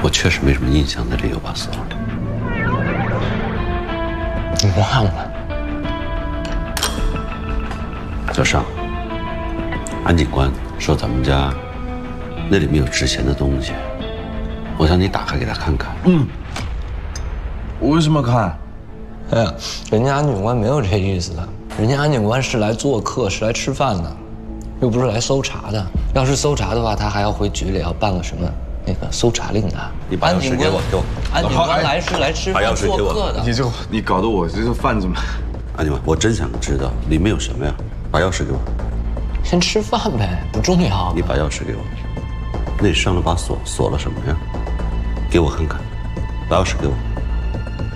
我确实没什么印象那里有把锁。 你忘了？ 小尚，安警官说咱们家那里面有值钱的东西，我想你打开给他看看。 我为什么看？ 哎呀，人家安警官没有这意思的，人家安警官是来做客，是来吃饭的，又不是来搜查的。要是搜查的话，他还要回局里要办个什么那个搜查令的。 你把钥匙给我，给我。 安警官来是来吃饭做客的。 你搞得我这个饭怎么？ 安警官，我真想知道里面有什么呀？把钥匙给我。 先吃饭呗，不重要。 你把钥匙给我。那里上了把锁，锁了什么呀？给我看看。把钥匙给我。